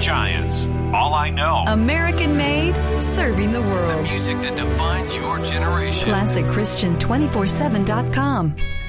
Giants. All I Know. American made, serving the world. The music that defines your generation. ClassicChristian247.com.